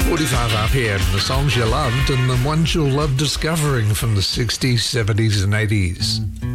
45 RPM, the songs you loved and the ones you'll love discovering from the 60s, 70s and 80s.